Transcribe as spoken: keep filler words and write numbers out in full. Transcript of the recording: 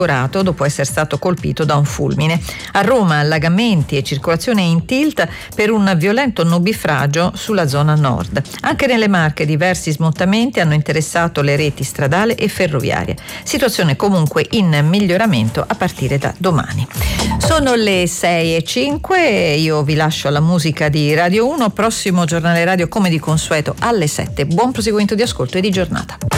dopo essere stato colpito da un fulmine. A Roma allagamenti e circolazione in tilt per un violento nubifragio sulla zona nord. Anche nelle Marche diversi smottamenti hanno interessato le reti stradale e ferroviarie. Situazione comunque in miglioramento a partire da domani. Sono le sei e cinque, io vi lascio alla musica di Radio uno, prossimo giornale radio come di consueto alle sette. Buon proseguimento di ascolto e di giornata.